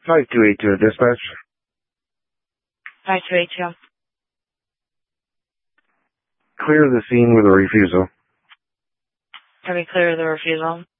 5282 dispatch. 5282. Clear the scene with a refusal. Can we clear the refusal?